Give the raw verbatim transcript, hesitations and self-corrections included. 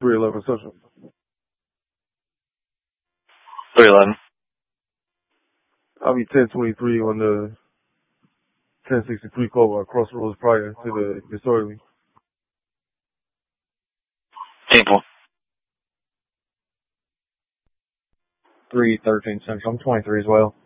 three eleven Central. three eleven. I'll be ten twenty-three on the ten sixty-three Cobalt Crossroads prior to the disorderly. People. three thirteen Central. I'm twenty-three as well.